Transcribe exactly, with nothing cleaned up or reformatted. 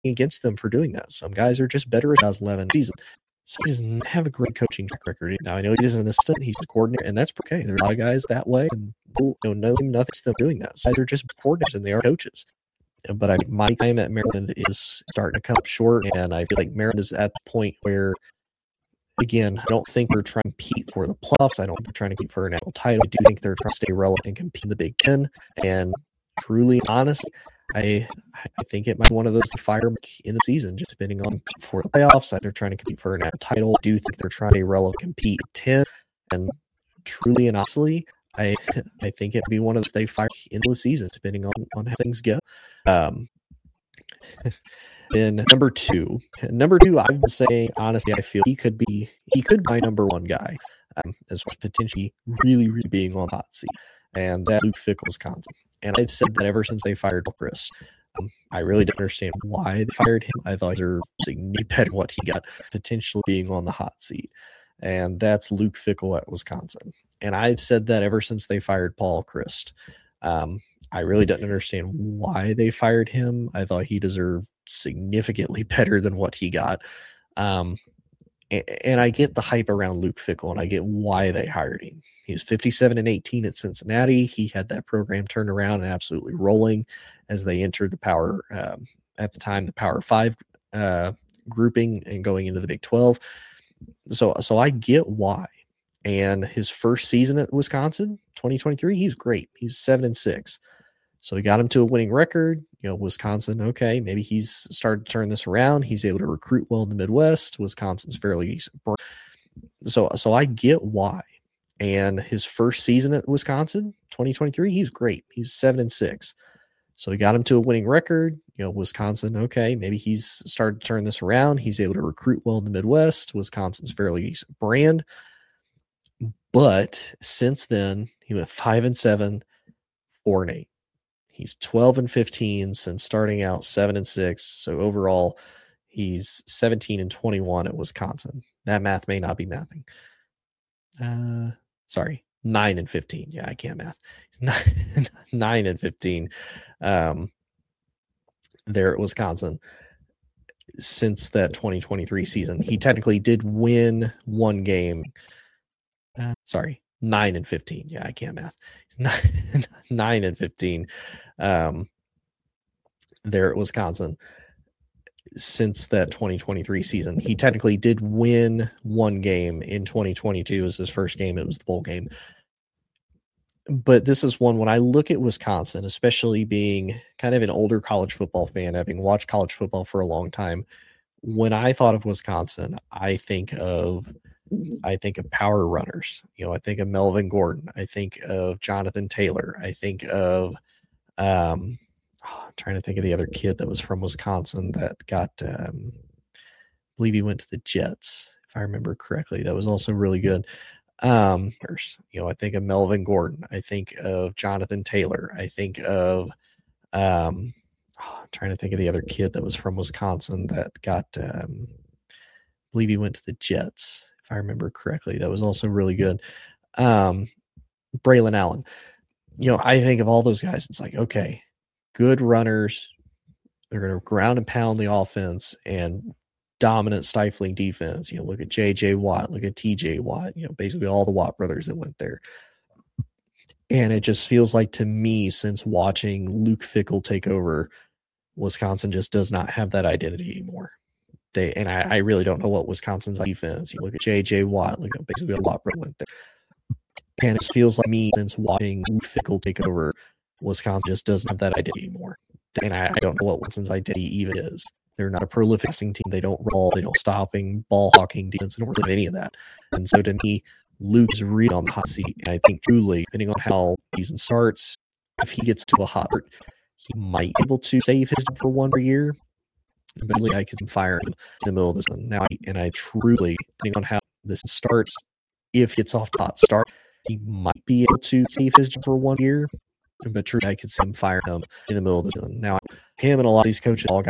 against them for doing that. Some guys are just better at two thousand eleven season. So he doesn't have a great coaching track record. Now, I know he isn't an assistant, he's a coordinator, and that's okay. There's a lot of guys that way, and you know, no, nothing's them doing that. So they're just coordinators and they are coaches. But I think my time at Maryland is starting to come up short, and I feel like Maryland is at the point where, again, I don't think they're trying to compete for the playoffs. I don't think they're trying to compete for a national title. I do think they're trying to stay relevant and compete in the Big Ten. And truly, honestly, I I think it might be one of those to fire in the season, just depending on for the playoffs. They're trying to compete for a national title. I do think they're trying to stay relevant, compete in ten. And truly and honestly, I I think it'd be one of those they fire in the season, depending on, on how things go. Um, then number two, number two, I've been saying honestly, I feel he could be he could be my number one guy, um, as far as potentially really really being on the hot seat, and that Luke Fickell, Wisconsin. And I've said that ever since they fired Chris. Um, I really don't understand why they fired him. I thought he deserved significantly better than what he got, potentially being on the hot seat, and that's Luke Fickell at Wisconsin. And I've said that ever since they fired Paul Chryst. Um, I really don't understand why they fired him. I thought he deserved significantly better than what he got. Um, and, and I get the hype around Luke Fickell, and I get why they hired him. He was fifty-seven and eighteen at Cincinnati. He had that program turned around and absolutely rolling as they entered the power, um, at the time, the Power Five uh, grouping and going into the Big twelve. So, so I get why. And his first season at Wisconsin, twenty twenty-three, he was great. He was seven and six. So he got him to a winning record. You know, Wisconsin, okay, maybe he's started to turn this around. He's able to recruit well in the Midwest. Wisconsin's fairly so. So I get why. And his first season at Wisconsin, twenty twenty-three, he was great. He was seven and six. So he got him to a winning record. You know, Wisconsin, okay, maybe he's started to turn this around. He's able to recruit well in the Midwest. Wisconsin's fairly decent brand. But since then, he went five and seven, four and eight. He's twelve and fifteen since starting out seven and six. So overall, he's seventeen and twenty-one at Wisconsin. That math may not be mathing. Uh, sorry, nine and fifteen. Yeah, I can't math. He's nine, nine and fifteen. Um, there at Wisconsin since that twenty twenty-three season. He technically did win one game. Uh, sorry, nine and fifteen. Yeah, I can't math. He's nine, nine and fifteen. Um, there at Wisconsin since that twenty twenty-three season. He technically did win one game in twenty twenty-two as his first game. It was the bowl game. But this is one, when I look at Wisconsin, especially being kind of an older college football fan, having watched college football for a long time, when I thought of Wisconsin, I think of I think of power runners. You know, I think of Melvin Gordon. I think of Jonathan Taylor. I think of um, oh, I'm trying to think of the other kid that was from Wisconsin that got, um, I believe he went to the Jets, if I remember correctly. That was also really good. Um, you know, I think of Melvin Gordon. I think of Jonathan Taylor. I think of, um, oh, I'm trying to think of the other kid that was from Wisconsin that got, um, I believe he went to the Jets, if I remember correctly. That was also really good. Um, Braylon Allen. You know, I think of all those guys. It's like, okay, good runners. They're going to ground and pound the offense and dominant, stifling defense. You know, look at J J Watt, look at T J Watt, you know, basically all the Watt brothers that went there. And it just feels like, to me, since watching Luke Fickell take over, Wisconsin just does not have that identity anymore. They and I, I really don't know what Wisconsin's defense. You look at J J Watt, look at basically a Watt brother went there. And it feels like, me, since watching Luke Fickell take over, Wisconsin just doesn't have that identity anymore. And I, I don't know what Wisconsin's identity even is. They're not a prolific passing team. They don't roll. They don't stopping, ball hawking defense. They don't really have any of that. And so, to me, Luke is really on the hot seat. And I think, truly, depending on how the season starts, if he gets to a hot start, he might be able to save his job for one more year. But really, I can fire him in the middle of this one. Now, and I truly, depending on how this starts, if it's off to a hot start, he might be able to save his job for one year. But truly, I could see him fire him in the middle of the season. Now, him and a lot of these coaches all got